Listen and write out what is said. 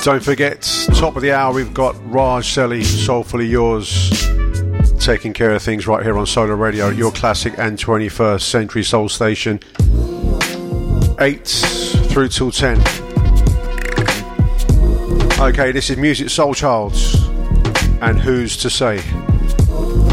Don't forget, top of the hour, we've got Raj Selly, Soulfully Yours, taking care of things right here on Solar Radio, your classic and 21st century soul station. 8 through till 10. Okay, this is Music Soul Child and Who's to Say.